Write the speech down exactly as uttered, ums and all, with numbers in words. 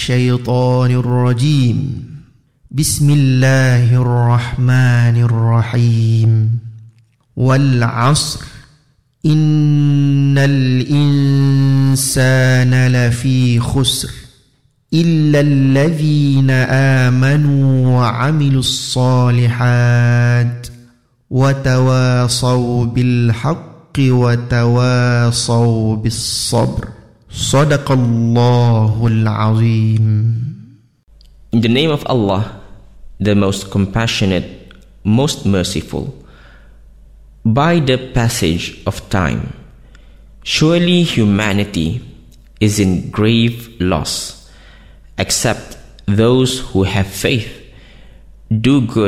الشيطان الرجيم بسم الله الرحمن الرحيم والعصر إن الإنسان لفي خسر إلا الذين آمنوا وعملوا الصالحات وتواصوا بالحق وتواصوا بالصبر صدق الله العظيم. In the name of Allah, the most compassionate, most merciful. By the passage of time, surely humanity is in grave loss, except those who have faith, do good,